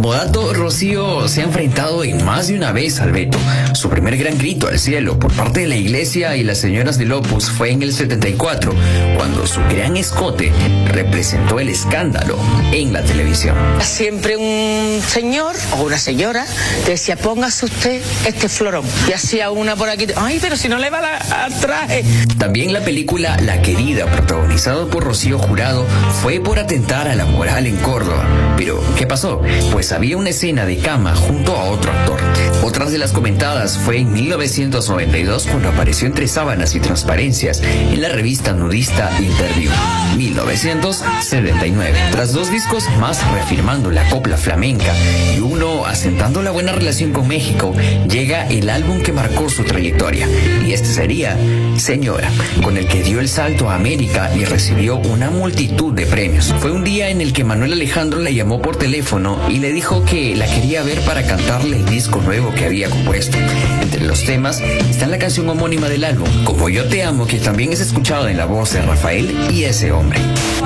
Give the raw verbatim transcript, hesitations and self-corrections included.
Como dato, Rocío se ha enfrentado en más de una vez al veto. Su primer gran grito al cielo por parte de la iglesia y las señoras del Opus fue en el setenta y cuatro, cuando su gran escote representó el escándalo en la televisión. Siempre un señor o una señora decía, póngase usted este florón. Y hacía una por aquí, ay, pero si no le va la, al traje. También la película La Querida, protagonizado por Rocío Jurado, fue por atentar a la moral en Córdoba. Pero, ¿qué pasó? Pues había una escena de cama junto a otro actor. Otras de las comentadas fue en mil novecientos noventa y dos, cuando apareció entre sábanas y transparencias en la revista nudista Interview. mil novecientos setenta y nueve. Tras dos discos más reafirmando la copla flamenca y uno asentando la buena relación con México, llega el álbum que marcó su trayectoria. Y este sería Señora, con el que dio el salto a América y recibió una multitud de premios. Fue un día en el que Manuel Alejandro la llamó por teléfono y le dijo que la quería ver para cantarle el disco nuevo que había compuesto. Entre los temas está la canción homónima del álbum, Como Yo Te Amo, que también es escuchada en la voz de Rafael y Ese Hombre.